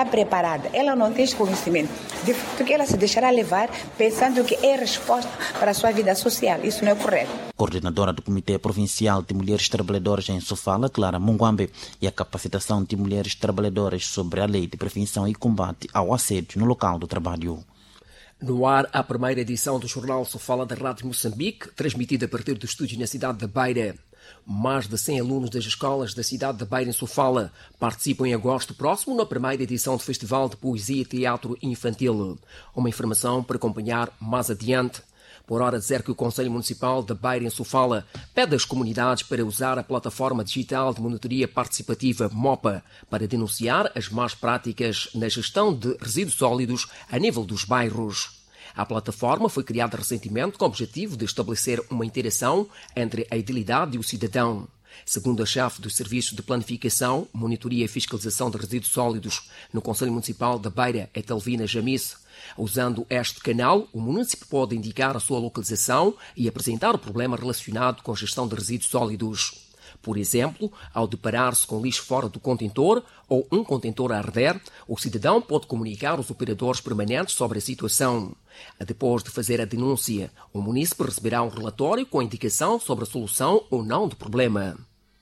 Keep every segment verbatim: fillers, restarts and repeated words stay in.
preparada, ela não tem esse conhecimento, de fato que ela se deixará levar pensando que é resposta para a sua vida social. Isso não é correto. Coordenadora do Comitê Provincial de Mulheres Trabalhadoras em Sofala, Clara Munguambe, e a capacitação de mulheres trabalhadoras sobre a lei de prevenção e combate ao assédio no local do trabalho. No ar, a primeira edição do jornal Sofala da Rádio Moçambique, transmitida a partir do estúdio na cidade de Beira. Mais de cem alunos das escolas da cidade de Beira, em Sofala, participam em agosto próximo na primeira edição do Festival de Poesia e Teatro Infantil. Uma informação para acompanhar mais adiante. Por hora, dizer que o Conselho Municipal de Beira, em Sofala, pede às comunidades para usar a plataforma digital de monitoria participativa MOPA para denunciar as más práticas na gestão de resíduos sólidos a nível dos bairros. A plataforma foi criada recentemente com o objetivo de estabelecer uma interação entre a idilidade e o cidadão. Segundo a chefe do Serviço de Planificação, Monitoria e Fiscalização de Resíduos Sólidos no Conselho Municipal de Beira, Etelvina Jamice, usando este canal, o município pode indicar a sua localização e apresentar o problema relacionado com a gestão de resíduos sólidos. Por exemplo, ao deparar-se com lixo fora do contentor ou um contentor a arder, o cidadão pode comunicar aos operadores permanentes sobre a situação. Depois de fazer a denúncia, o município receberá um relatório com a indicação sobre a solução ou não do problema.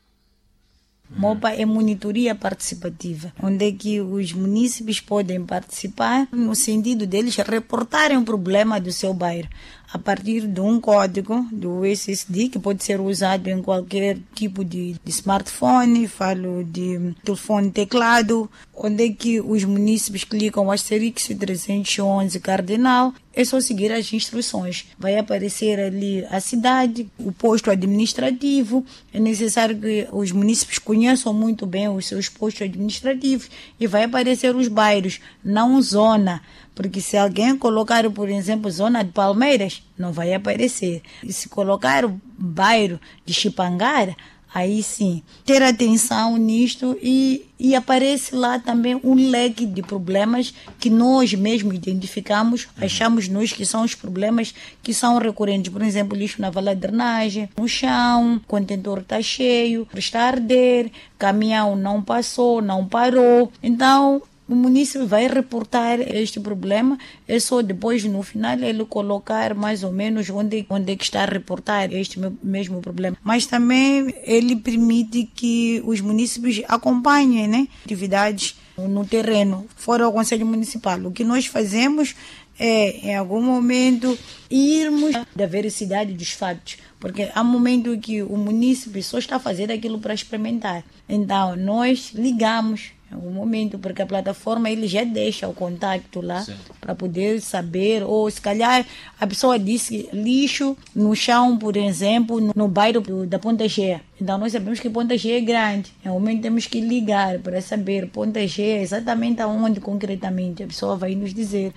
MOPA é monitoria participativa, onde é que os munícipes podem participar no sentido deles reportarem o problema do seu bairro a partir de um código do U S S D que pode ser usado em qualquer tipo de, de smartphone, falo de telefone teclado, onde é que os munícipes clicam o asterisco trezentos e onze cardinal. É só seguir as instruções. Vai aparecer ali a cidade, o posto administrativo. É necessário que os munícipes conheçam muito bem os seus postos administrativos e vai aparecer os bairros, não zona. Porque se alguém colocar, por exemplo, zona de Palmeiras, não vai aparecer. E se colocar o bairro de Chipangara, aí sim, ter atenção nisto e, e aparece lá também um leque de problemas que nós mesmos identificamos, achamos nós que são os problemas que são recorrentes. Por exemplo, lixo na vala de drenagem, no chão, contentor está cheio, está a arder, caminhão não passou, não parou. Então, o município vai reportar este problema, é só depois, no final, ele colocar mais ou menos onde, onde é que está a reportar este mesmo problema. Mas também ele permite que os municípios acompanhem, né, atividades no terreno, fora o Conselho Municipal. O que nós fazemos é, em algum momento, irmos da veracidade dos fatos. Porque há um momento que o município só está a fazer aquilo para experimentar. Então, nós ligamos em algum momento, porque a plataforma ele já deixa o contato lá para poder saber, ou se calhar a pessoa disse lixo no chão, por exemplo, no, no bairro do, da Ponta G. Então nós sabemos que Ponta G é grande. Em algum momento temos que ligar para saber Ponta G é exatamente aonde concretamente. A pessoa vai nos dizer.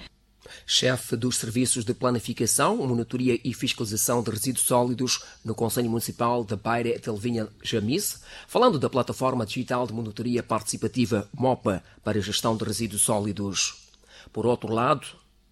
Chefe dos Serviços de Planificação, Monitoria e Fiscalização de Resíduos Sólidos no Conselho Municipal de Beira, Etelvina Jamice, falando da plataforma digital de monitoria participativa MOPA para a gestão de resíduos sólidos. Por outro lado,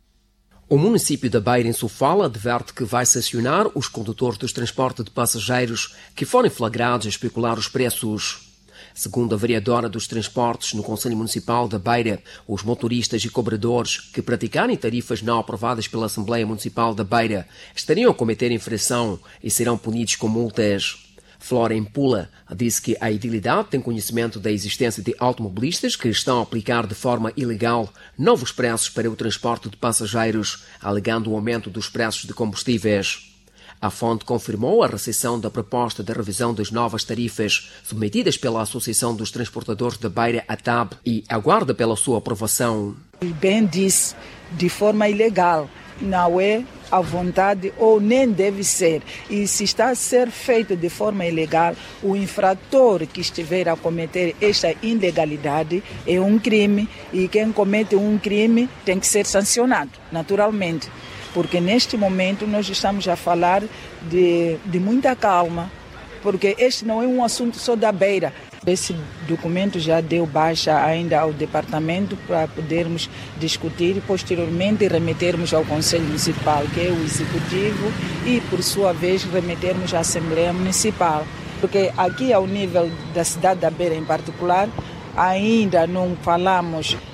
o município de Beira, em Sofala, adverte que vai sancionar os condutores dos transportes de passageiros que forem flagrados a especular os preços. Segundo a vereadora dos transportes no Conselho Municipal da Beira, os motoristas e cobradores que praticarem tarifas não aprovadas pela Assembleia Municipal da Beira estariam a cometer infração e serão punidos com multas. Flora Empula disse que a idilidade tem conhecimento da existência de automobilistas que estão a aplicar de forma ilegal novos preços para o transporte de passageiros, alegando o aumento dos preços de combustíveis. A fonte confirmou a recepção da proposta de revisão das novas tarifas submetidas pela Associação dos Transportadores da Beira, a T A B, e aguarda pela sua aprovação. Bem disse, de forma ilegal, não é à vontade ou nem deve ser. E se está a ser feito de forma ilegal, o infrator que estiver a cometer esta ilegalidade é um crime e quem comete um crime tem que ser sancionado, naturalmente. Porque neste momento nós estamos a falar de, de muita calma, porque este não é um assunto só da Beira. Esse documento já deu baixa ainda ao departamento para podermos discutir e posteriormente remetermos ao Conselho Municipal, que é o Executivo, e por sua vez remetermos à Assembleia Municipal. Porque aqui ao nível da cidade da Beira em particular, ainda não falamos